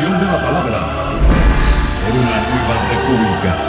extensión de la palabra. Por una nueva república.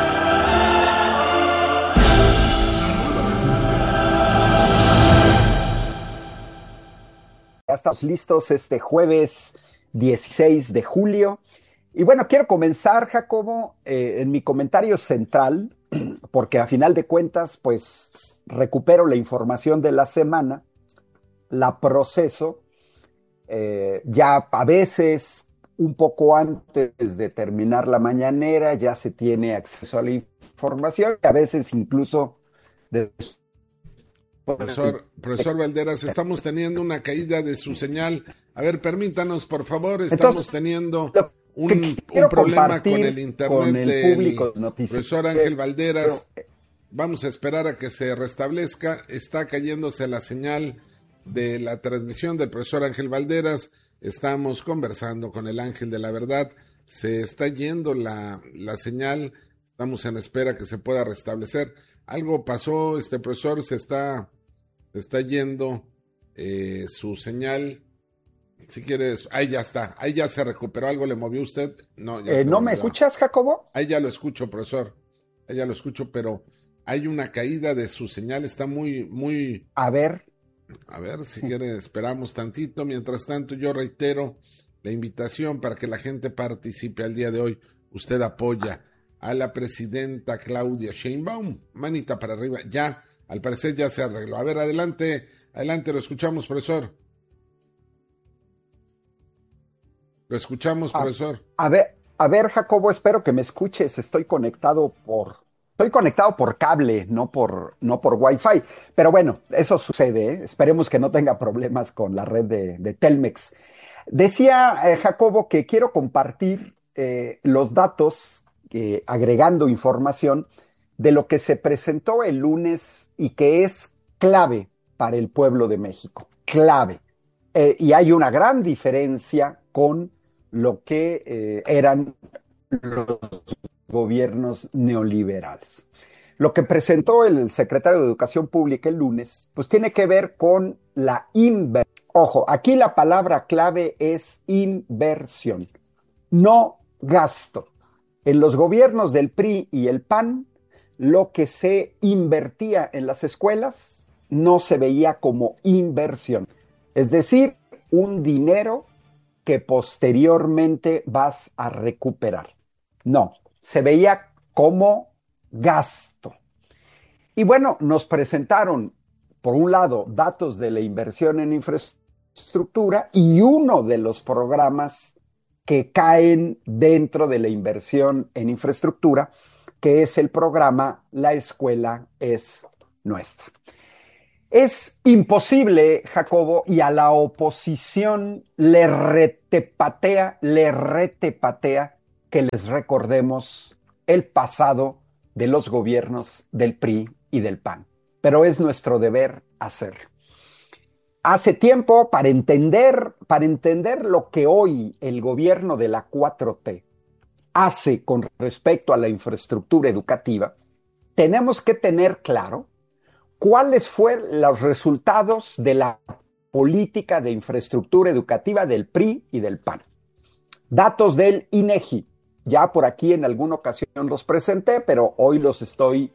Ya estamos listos este jueves 16 de julio. Y bueno, quiero comenzar, Jacobo, en mi comentario central, porque a final de cuentas, pues recupero la información de la semana, la proceso, ya a veces un poco antes de terminar la mañanera ya se tiene acceso a la información, y a veces incluso después. Profesor Valderas, estamos teniendo una caída de su señal. A ver, permítanos, por favor, estamos teniendo un problema con el internet con el público del profesor Ángel Valderas. Vamos a esperar a que se restablezca. Está cayéndose la señal de la transmisión del profesor Ángel Valderas. Estamos conversando con el Ángel de la Verdad. Se está yendo la señal. Estamos en espera que se pueda restablecer. Algo pasó, profesor, se está yendo su señal. Si quieres, ahí ya está, ahí ya se recuperó. ¿Algo le movió usted? No, ya ¿No me escuchas, Jacobo? Ahí ya lo escucho, profesor. Ahí ya lo escucho, pero hay una caída de su señal, está muy... A ver, si quiere, esperamos tantito. Mientras tanto, yo reitero la invitación para que la gente participe al día de hoy. Usted apoya a la presidenta Claudia Sheinbaum. Manita para arriba. Ya, al parecer ya se arregló. A ver, adelante, lo escuchamos, profesor. Lo escuchamos, profesor. A ver, Jacobo, espero que me escuches. Estoy conectado por cable, no por Wi-Fi. Pero bueno, eso sucede, ¿eh? Esperemos que no tenga problemas con la red de Telmex. Decía Jacobo que quiero compartir los datos, agregando información de lo que se presentó el lunes y que es clave para el pueblo de México. Clave. Y hay una gran diferencia con lo que eran los gobiernos neoliberales. Lo que presentó el secretario de Educación Pública el lunes, pues tiene que ver con la inversión. Ojo, aquí la palabra clave es inversión, no gasto. En los gobiernos del PRI y el PAN, lo que se invertía en las escuelas no se veía como inversión. Es decir, un dinero que posteriormente vas a recuperar. No, se veía como gasto. Y bueno, nos presentaron, por un lado, datos de la inversión en infraestructura y uno de los programas que caen dentro de la inversión en infraestructura, que es el programa La Escuela es Nuestra. Es imposible, Jacobo, y a la oposición le retepatea que les recordemos el pasado de los gobiernos del PRI y del PAN. Pero es nuestro deber hacerlo. Hace tiempo, para entender lo que hoy el gobierno de la 4T hace con respecto a la infraestructura educativa, tenemos que tener claro cuáles fueron los resultados de la política de infraestructura educativa del PRI y del PAN. Datos del INEGI. Ya por aquí en alguna ocasión los presenté, pero hoy los estoy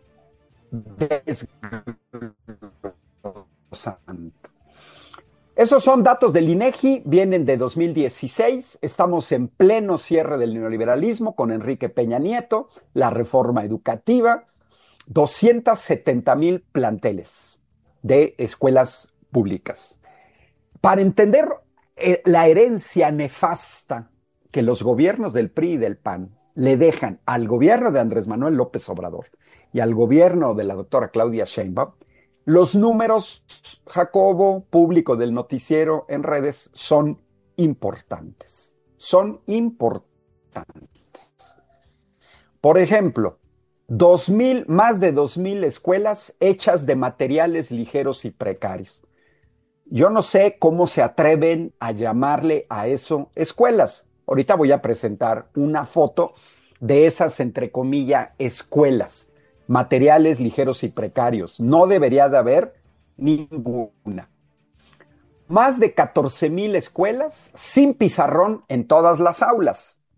desglosando. Esos son datos del INEGI, vienen de 2016, estamos en pleno cierre del neoliberalismo con Enrique Peña Nieto, la reforma educativa, 270,000 planteles de escuelas públicas. Para entender la herencia nefasta que los gobiernos del PRI y del PAN le dejan al gobierno de Andrés Manuel López Obrador y al gobierno de la doctora Claudia Sheinbaum, los números, Jacobo, público del noticiero en redes, son importantes. Son importantes. Por ejemplo, más de 2,000 escuelas hechas de materiales ligeros y precarios. Yo no sé cómo se atreven a llamarle a eso escuelas. Ahorita voy a presentar una foto de esas, entre comillas, escuelas. Materiales ligeros y precarios. No debería de haber ninguna. Más de 14,000 escuelas sin pizarrón en todas las aulas.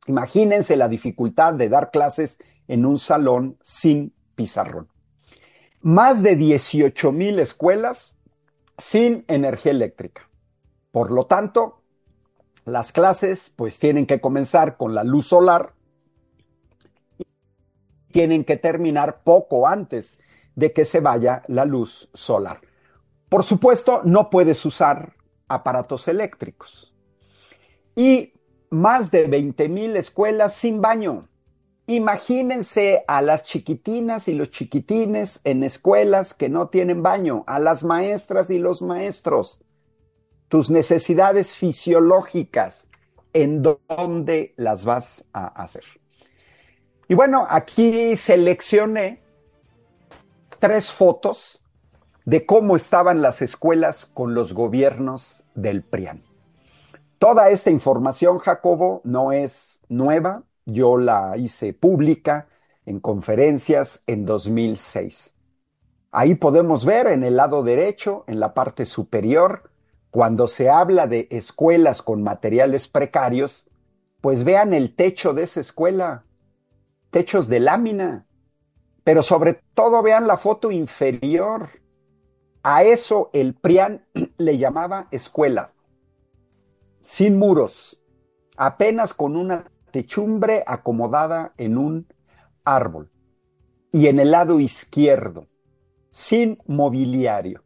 Imagínense la dificultad de dar clases en un salón sin pizarrón. Más de 18,000 escuelas sin energía eléctrica. Por lo tanto, las clases pues tienen que comenzar con la luz solar y tienen que terminar poco antes de que se vaya la luz solar. Por supuesto, no puedes usar aparatos eléctricos. Y más de 20,000 escuelas sin baño. Imagínense a las chiquitinas y los chiquitines en escuelas que no tienen baño, a las maestras y los maestros. Tus necesidades fisiológicas, ¿en dónde las vas a hacer? Y bueno, aquí seleccioné 3 fotos de cómo estaban las escuelas con los gobiernos del PRIAN. Toda esta información, Jacobo, no es nueva. Yo la hice pública en conferencias en 2006. Ahí podemos ver en el lado derecho, en la parte superior, cuando se habla de escuelas con materiales precarios, pues vean el techo de esa escuela, techos de lámina, pero sobre todo vean la foto inferior. A eso el PRIAN le llamaba escuelas sin muros, apenas con una techumbre acomodada en un árbol. Y en el lado izquierdo, sin mobiliario.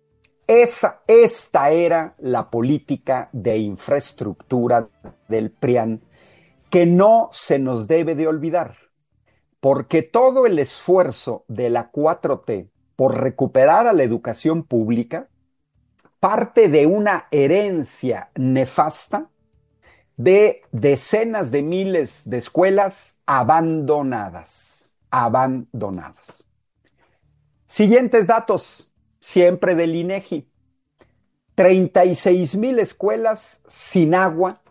Esta era la política de infraestructura del PRIAN, que no se nos debe de olvidar, porque todo el esfuerzo de la 4T por recuperar a la educación pública parte de una herencia nefasta de decenas de miles de escuelas abandonadas. Siguientes datos, siempre del INEGI. 36,000 escuelas sin agua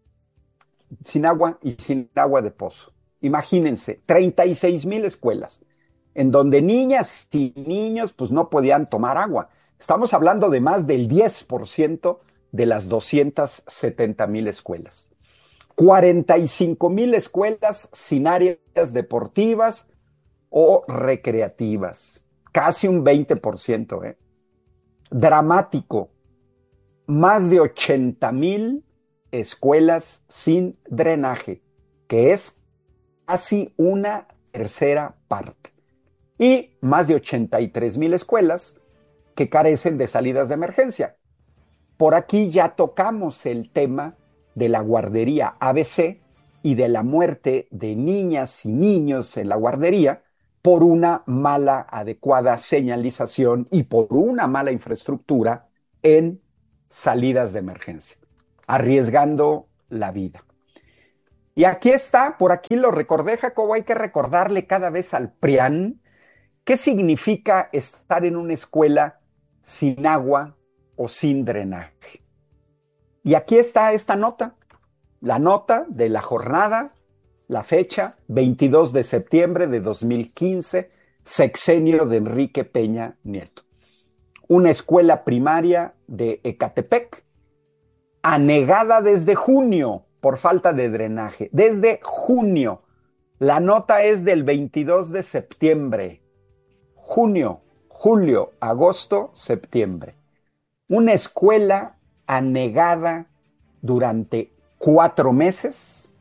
y sin agua de pozo. Imagínense, 36,000 escuelas en donde niñas y niños pues no podían tomar agua. Estamos hablando de más del 10% de las 270,000 escuelas. 45,000 escuelas sin áreas deportivas o recreativas. Casi un 20%. Dramático. Más de 80,000 escuelas sin drenaje, que es casi una tercera parte. Y más de 83,000 escuelas que carecen de salidas de emergencia. Por aquí ya tocamos el tema de la guardería ABC y de la muerte de niñas y niños en la guardería por una mala adecuada señalización y por una mala infraestructura en salidas de emergencia, arriesgando la vida. Y aquí está, por aquí lo recordé, Jacobo, hay que recordarle cada vez al PRIAN qué significa estar en una escuela sin agua o sin drenaje. Y aquí está esta nota, la nota de la jornada, la fecha, 22 de septiembre de 2015, sexenio de Enrique Peña Nieto. Una escuela primaria de Ecatepec, anegada desde junio por falta de drenaje. Desde junio. La nota es del 22 de septiembre. Junio, julio, agosto, septiembre. Una escuela anegada durante 4 meses,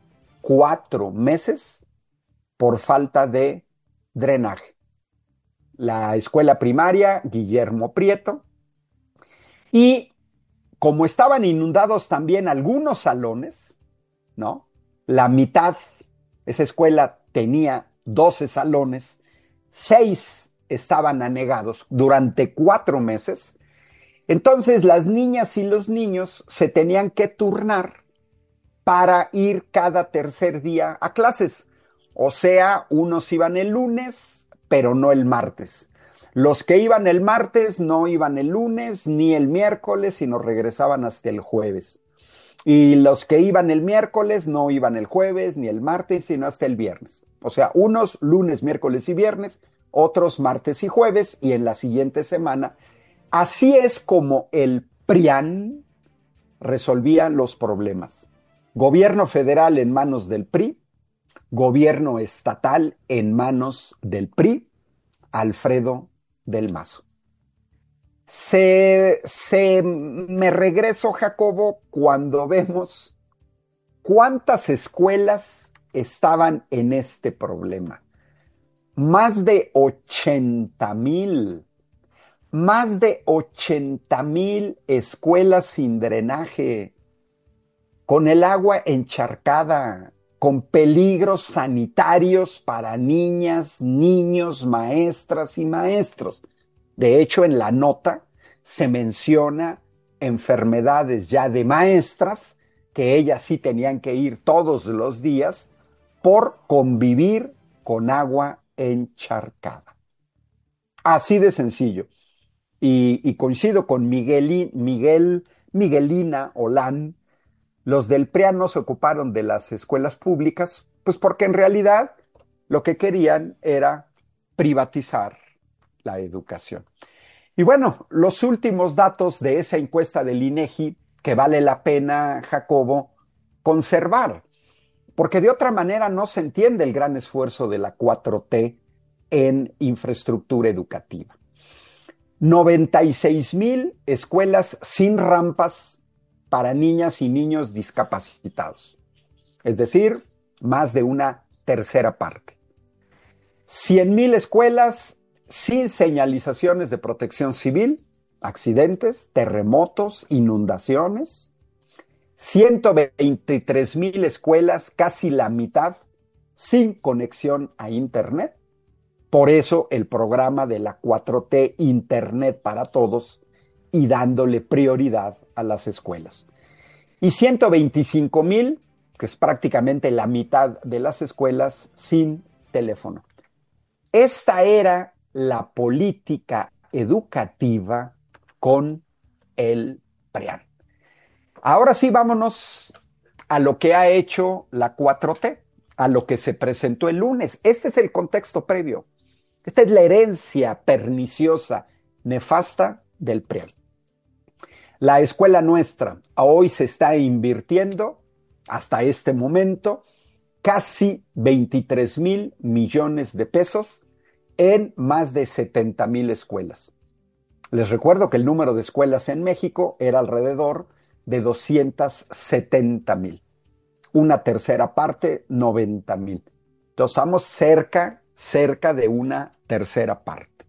por falta de drenaje. La escuela primaria Guillermo Prieto. Y como estaban inundados también algunos salones, ¿no? La mitad, esa escuela tenía 12 salones, 6 estaban anegados durante 4 meses. Entonces las niñas y los niños se tenían que turnar para ir cada tercer día a clases. O sea, unos iban el lunes, pero no el martes. Los que iban el martes no iban el lunes ni el miércoles, sino regresaban hasta el jueves. Y los que iban el miércoles no iban el jueves ni el martes, sino hasta el viernes. O sea, unos lunes, miércoles y viernes, otros martes y jueves, y en la siguiente semana. Así es como el PRIAN resolvía los problemas. Gobierno federal en manos del PRI, gobierno estatal en manos del PRI, Alfredo del Mazo. Me regreso, Jacobo, cuando vemos cuántas escuelas estaban en este problema. Más de 80,000. Más de 80,000 escuelas sin drenaje, con el agua encharcada, con peligros sanitarios para niñas, niños, maestras y maestros. De hecho, en la nota se menciona enfermedades ya de maestras, que ellas sí tenían que ir todos los días por convivir con agua encharcada. Así de sencillo. Y coincido con Miguelina Olán. Los del PRIAN no se ocuparon de las escuelas públicas, pues porque en realidad lo que querían era privatizar la educación. Y bueno, los últimos datos de esa encuesta del INEGI, que vale la pena, Jacobo, conservar, porque de otra manera no se entiende el gran esfuerzo de la 4T en infraestructura educativa. 96,000 escuelas sin rampas para niñas y niños discapacitados, es decir, más de una tercera parte. 100,000 escuelas sin señalizaciones de protección civil, accidentes, terremotos, inundaciones. 123,000 escuelas, casi la mitad, sin conexión a Internet. Por eso el programa de la 4T, Internet para Todos, y dándole prioridad a las escuelas. Y 125,000, que es prácticamente la mitad de las escuelas, sin teléfono. Esta era la política educativa con el PRIAN. Ahora sí, vámonos a lo que ha hecho la 4T, a lo que se presentó el lunes. Este es el contexto previo. Esta es la herencia perniciosa, nefasta del PRIAN. La escuela nuestra hoy se está invirtiendo, hasta este momento, casi 23,000 millones de pesos en más de 70,000 escuelas. Les recuerdo que el número de escuelas en México era alrededor de 270,000. Una tercera parte, 90,000. Entonces estamos cerca de una tercera parte.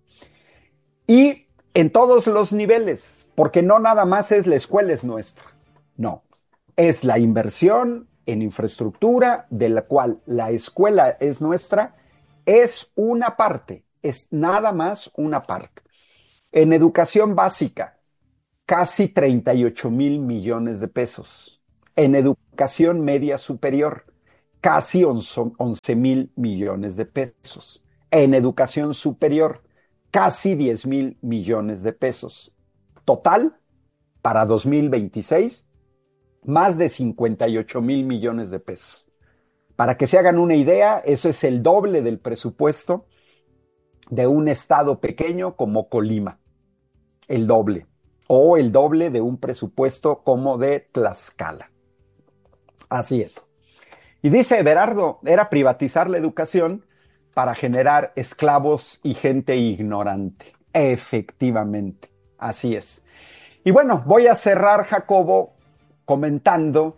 Y en todos los niveles, porque no nada más es la escuela es nuestra, no, es la inversión en infraestructura de la cual la escuela es nuestra, es una parte, es nada más una parte. En educación básica, casi 38,000 millones de pesos. En educación media superior, casi 11,000 millones de pesos. En educación superior, casi 10,000 millones de pesos. Total, para 2026, más de 58,000 millones de pesos. Para que se hagan una idea, eso es el doble del presupuesto de un estado pequeño como Colima. El doble. O el doble de un presupuesto como de Tlaxcala. Así es. Y dice Everardo, era privatizar la educación para generar esclavos y gente ignorante. Efectivamente, así es. Y bueno, voy a cerrar, Jacobo, comentando,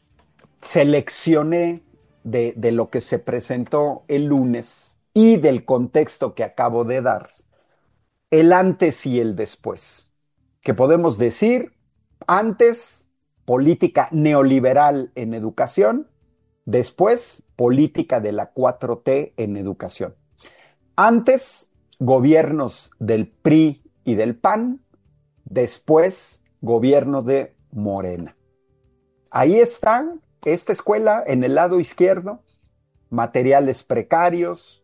seleccioné de lo que se presentó el lunes y del contexto que acabo de dar, el antes y el después. Que podemos decir, antes, política neoliberal en educación, después, política de la 4T en educación. Antes, gobiernos del PRI y del PAN, después, gobiernos de Morena. Ahí está esta escuela en el lado izquierdo, materiales precarios,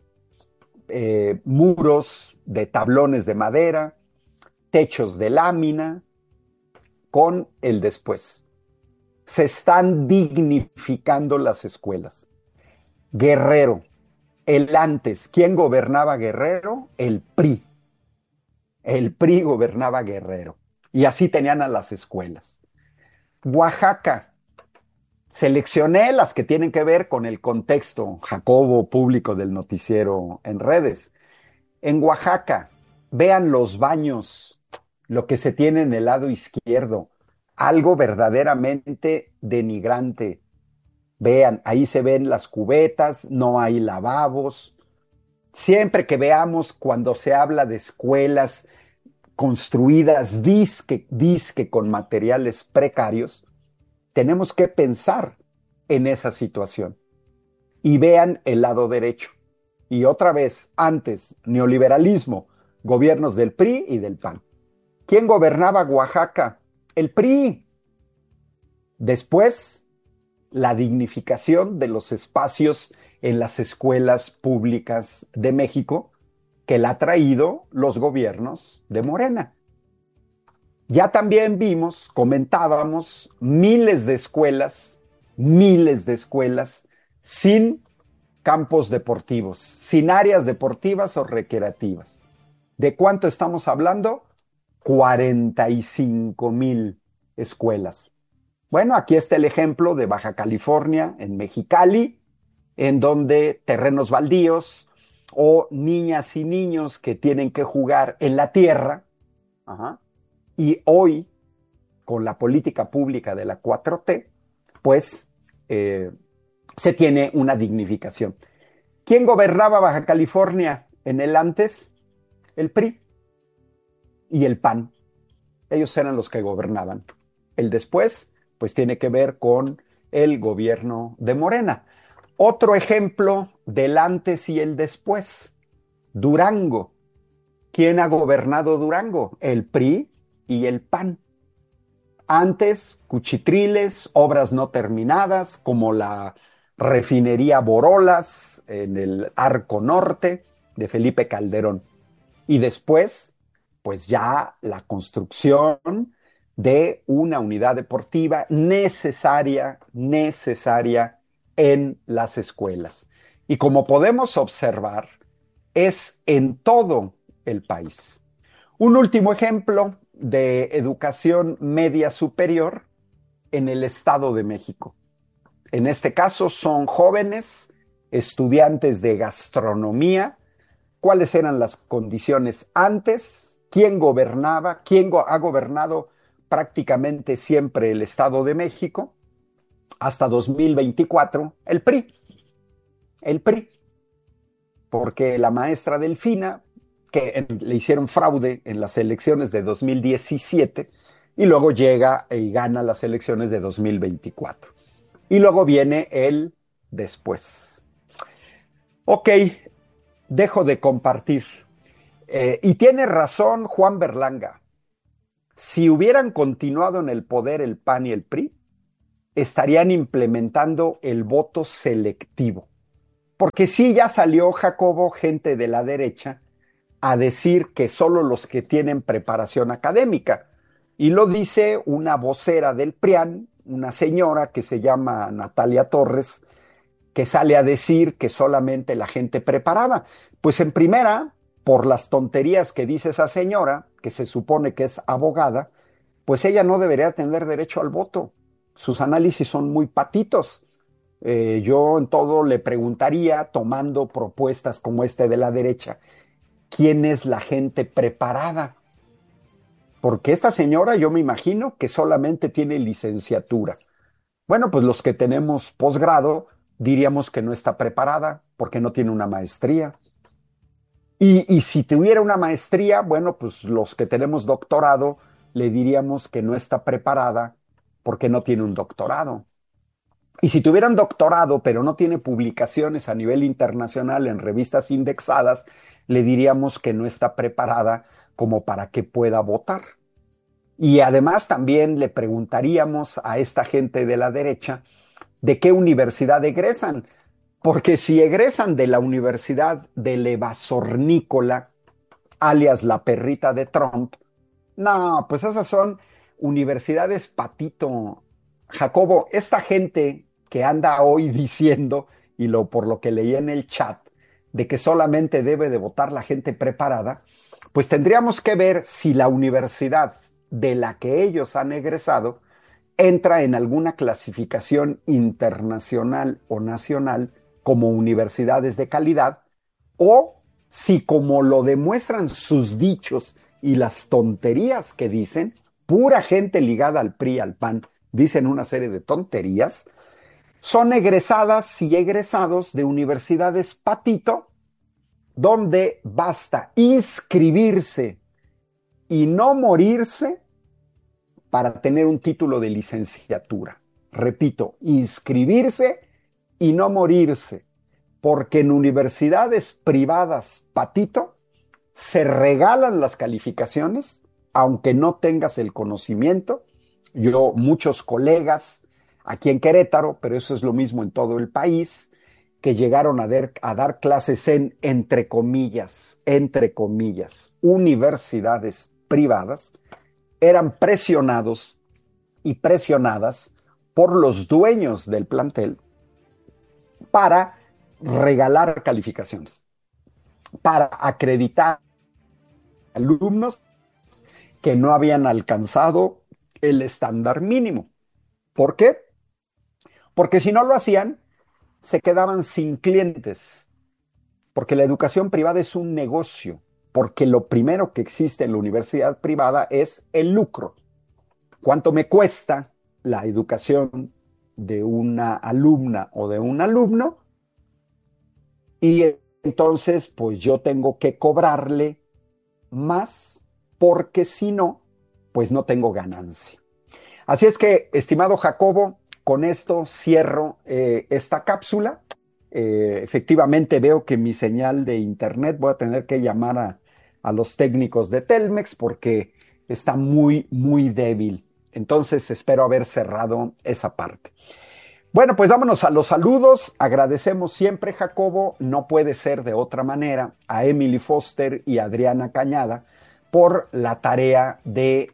muros de tablones de madera, techos de lámina, con el después. Se están dignificando las escuelas. Guerrero, el antes. ¿Quién gobernaba Guerrero? El PRI. El PRI gobernaba Guerrero. Y así tenían a las escuelas. Oaxaca, Seleccioné las que tienen que ver con el contexto, Jacobo, público del noticiero en redes. En Oaxaca, vean los baños, lo que se tiene en el lado izquierdo, algo verdaderamente denigrante. Vean, ahí se ven las cubetas, no hay lavabos. Siempre que veamos cuando se habla de escuelas construidas disque con materiales precarios, tenemos que pensar en esa situación. Y vean el lado derecho. Y otra vez, antes, neoliberalismo, gobiernos del PRI y del PAN. ¿Quién gobernaba Oaxaca? El PRI. Después, la dignificación de los espacios en las escuelas públicas de México, que la ha traído los gobiernos de Morena. Ya también vimos, comentábamos, miles de escuelas sin campos deportivos, sin áreas deportivas o recreativas. ¿De cuánto estamos hablando? 45,000 escuelas. Bueno, aquí está el ejemplo de Baja California, en Mexicali, en donde terrenos baldíos o niñas y niños que tienen que jugar en la tierra. Y hoy, con la política pública de la 4T, pues se tiene una dignificación. ¿Quién gobernaba Baja California en el antes? El PRI y el PAN. Ellos eran los que gobernaban. El después, pues tiene que ver con el gobierno de Morena. Otro ejemplo del antes y el después. Durango. ¿Quién ha gobernado Durango? El PRI y el PAN. Antes, cuchitriles, obras no terminadas, como la refinería Borolas en el Arco Norte de Felipe Calderón. Y después, pues ya la construcción de una unidad deportiva necesaria en las escuelas. Y como podemos observar, es en todo el país. Un último ejemplo de educación media superior en el Estado de México. En este caso son jóvenes estudiantes de gastronomía. ¿Cuáles eran las condiciones antes? ¿Quién gobernaba? ¿Quién ha gobernado prácticamente siempre el Estado de México? Hasta 2024, el PRI. El PRI. Porque la maestra Delfina, que le hicieron fraude en las elecciones de 2017, y luego llega y gana las elecciones de 2024. Y luego viene el después. Ok, dejo de compartir. Y tiene razón Juan Berlanga. Si hubieran continuado en el poder el PAN y el PRI, estarían implementando el voto selectivo. Porque sí, ya salió Jacobo, gente de la derecha, a decir que solo los que tienen preparación académica. Y lo dice una vocera del PRIAN, una señora que se llama Natalia Torres, que sale a decir que solamente la gente preparada. Pues en primera, por las tonterías que dice esa señora, que se supone que es abogada, pues ella no debería tener derecho al voto. Sus análisis son muy patitos. Yo en todo le preguntaría, tomando propuestas como este de la derecha, ¿quién es la gente preparada? Porque esta señora yo me imagino que solamente tiene licenciatura. Bueno, pues los que tenemos posgrado diríamos que no está preparada porque no tiene una maestría. Y si tuviera una maestría, bueno, pues los que tenemos doctorado le diríamos que no está preparada porque no tiene un doctorado. Y si tuviera un doctorado, pero no tiene publicaciones a nivel internacional en revistas indexadas, le diríamos que no está preparada como para que pueda votar. Y además también le preguntaríamos a esta gente de la derecha de qué universidad egresan. Porque si egresan de la Universidad de Levasornícola, alias la perrita de Trump, no, pues esas son universidades patito. Jacobo, esta gente que anda hoy diciendo, y por lo que leí en el chat, de que solamente debe de votar la gente preparada, pues tendríamos que ver si la universidad de la que ellos han egresado entra en alguna clasificación internacional o nacional como universidades de calidad, o si, como lo demuestran sus dichos y las tonterías que dicen, pura gente ligada al PRI, al PAN, dicen una serie de tonterías, son egresadas y egresados de universidades patito, donde basta inscribirse y no morirse para tener un título de licenciatura. Repito, inscribirse y no morirse, porque en universidades privadas patito se regalan las calificaciones, aunque no tengas el conocimiento. Yo, muchos colegas aquí en Querétaro, pero eso es lo mismo en todo el país, que llegaron a dar clases en, entre comillas, universidades privadas, eran presionados y presionadas por los dueños del plantel para regalar calificaciones, para acreditar alumnos que no habían alcanzado el estándar mínimo. ¿Por qué? Porque si no lo hacían, se quedaban sin clientes, porque la educación privada es un negocio, porque lo primero que existe en la universidad privada es el lucro. ¿Cuánto me cuesta la educación de una alumna o de un alumno? Y entonces, pues yo tengo que cobrarle más, porque si no, pues no tengo ganancia. Así es que, estimado Jacobo, con esto cierro esta cápsula. Efectivamente veo que mi señal de internet, voy a tener que llamar a los técnicos de Telmex porque está muy, muy débil. Entonces espero haber cerrado esa parte. Bueno, pues vámonos a los saludos. Agradecemos siempre, Jacobo, no puede ser de otra manera, a Emily Foster y Adriana Cañada por la tarea de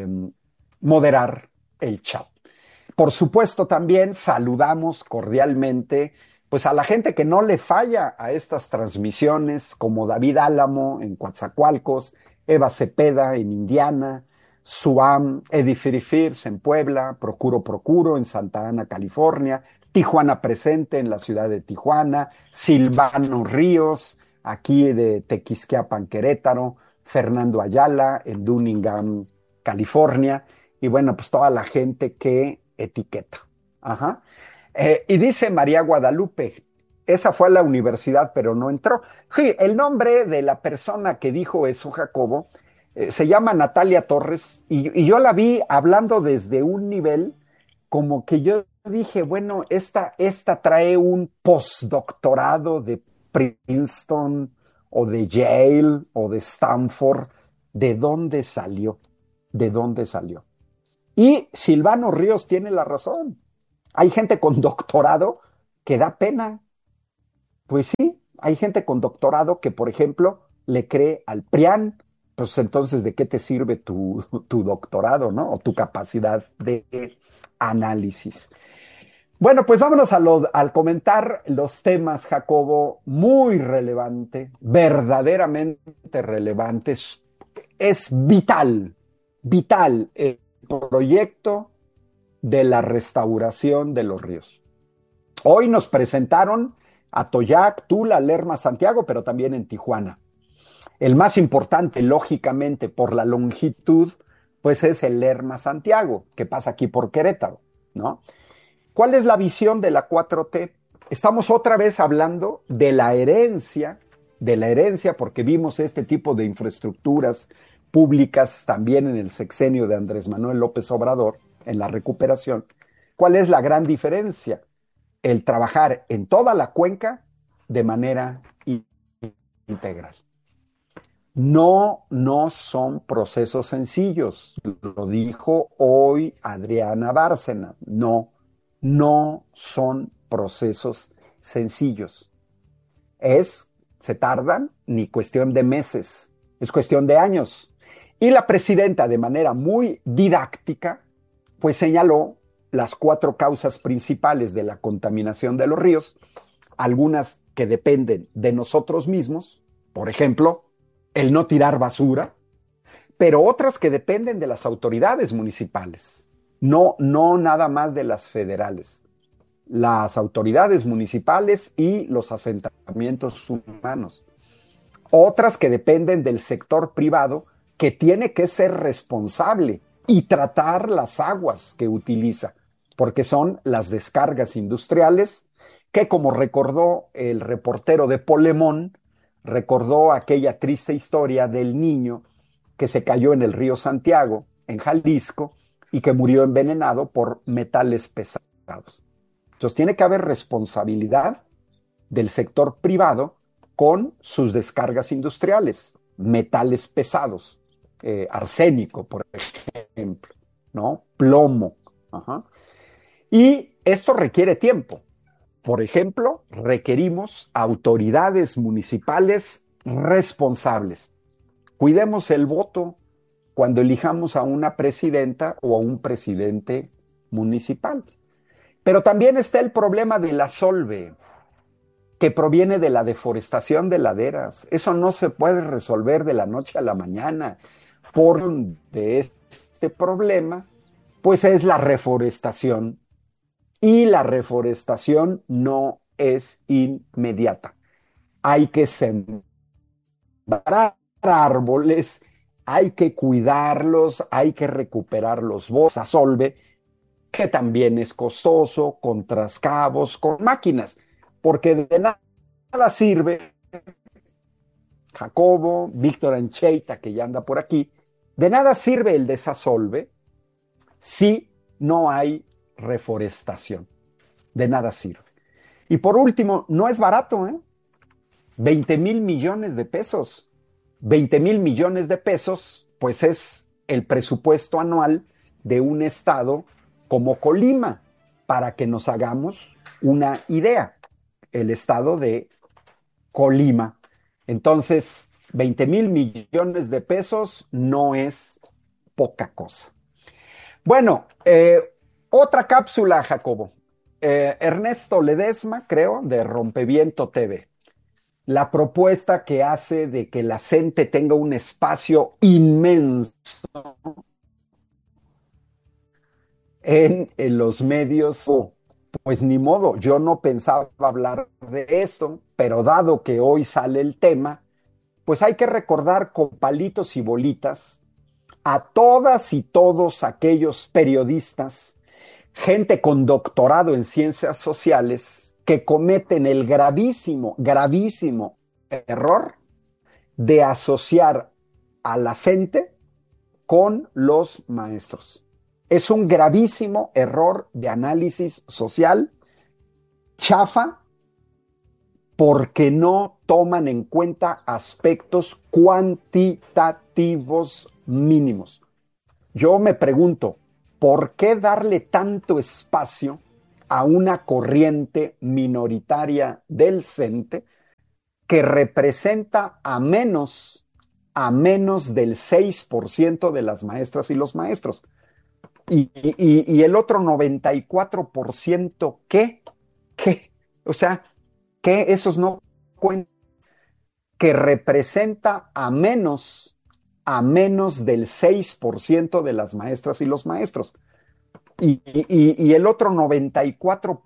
moderar el chat. Por supuesto, también saludamos cordialmente pues a la gente que no le falla a estas transmisiones, como David Álamo en Coatzacoalcos, Eva Cepeda en Indiana, Suam, Edifirifirs en Puebla, Procuro en Santa Ana, California, Tijuana Presente en la ciudad de Tijuana, Silvano Ríos, aquí de Tequisquiapan, Querétaro, Fernando Ayala en Dunningham, California, y bueno, pues toda la gente que etiqueta. Ajá. Y dice María Guadalupe, esa fue a la universidad, pero no entró. Sí, el nombre de la persona que dijo eso, Jacobo, se llama Natalia Torres, y yo la vi hablando desde un nivel como que yo dije, bueno, esta trae un postdoctorado de Princeton o de Yale o de Stanford. ¿De dónde salió? ¿De dónde salió? Y Silvano Ríos tiene la razón. Hay gente con doctorado que da pena. Pues sí, hay gente con doctorado que, por ejemplo, le cree al PRIAN. Pues entonces, ¿de qué te sirve tu doctorado, ¿no? O tu capacidad de análisis. Bueno, pues vámonos al comentar los temas, Jacobo, muy relevante, verdaderamente relevantes. Es vital el proyecto de la restauración de los ríos. Hoy nos presentaron Atoyac, Tula, Lerma, Santiago, pero también en Tijuana. El más importante, lógicamente, por la longitud, pues es el Lerma Santiago, que pasa aquí por Querétaro, ¿no? ¿Cuál es la visión de la 4T? Estamos otra vez hablando de la herencia, porque vimos este tipo de infraestructuras públicas también en el sexenio de Andrés Manuel López Obrador, en la recuperación. ¿Cuál es la gran diferencia? El trabajar en toda la cuenca de manera integral. No son procesos sencillos. Lo dijo hoy Adriana Bárcena. No son procesos sencillos. Se tardan ni cuestión de meses, es cuestión de años. Y la presidenta, de manera muy didáctica, pues señaló las 4 causas principales de la contaminación de los ríos, algunas que dependen de nosotros mismos, por ejemplo, el no tirar basura, pero otras que dependen de las autoridades municipales. no nada más de las federales, las autoridades municipales y los asentamientos humanos. Otras que dependen del sector privado, que tiene que ser responsable y tratar las aguas que utiliza, porque son las descargas industriales, que como recordó el reportero de Polemón, recordó aquella triste historia del niño que se cayó en el río Santiago, en Jalisco, y que murió envenenado por metales pesados. Entonces tiene que haber responsabilidad del sector privado con sus descargas industriales, metales pesados, arsénico, por ejemplo, ¿no? Plomo. Ajá. Y esto requiere tiempo. Por ejemplo, requerimos autoridades municipales responsables. Cuidemos el voto cuando elijamos a una presidenta o a un presidente municipal. Pero también está el problema de la solve, que proviene de la deforestación de laderas. Eso no se puede resolver de la noche a la mañana. Por de este problema, pues es la reforestación. Y la reforestación no es inmediata. Hay que sembrar árboles, hay que cuidarlos, hay que recuperar los bosques, solve, que también es costoso, con trascabos, con máquinas, porque de nada sirve Jacobo, Víctor Ancheita, que ya anda por aquí, de nada sirve el desasolve si no hay reforestación. De nada sirve. Y por último, no es barato, ¿eh? 20,000 millones de pesos. 20,000 millones de pesos, pues es el presupuesto anual de un estado como Colima, para que nos hagamos una idea. El estado de Colima. Entonces, 20,000 millones de pesos no es poca cosa. Bueno, otra cápsula, Jacobo. Ernesto Ledesma, creo, de Rompeviento TV. La propuesta que hace de que la gente tenga un espacio inmenso en los medios. Pues ni modo, yo no pensaba hablar de esto, pero dado que hoy sale el tema, pues hay que recordar con palitos y bolitas a todas y todos aquellos periodistas, gente con doctorado en ciencias sociales, que cometen el gravísimo, gravísimo error de asociar a la gente con los maestros. Es un gravísimo error de análisis social, chafa, porque no toman en cuenta aspectos cuantitativos mínimos. Yo me pregunto, ¿por qué darle tanto espacio a una corriente minoritaria del CENTE que representa a menos del 6% de las maestras y los maestros? Y el otro 94%, ¿qué? O sea, ¿qué? Esos no cuentan, que representa a menos del 6% de las maestras y los maestros. Y el otro 94%,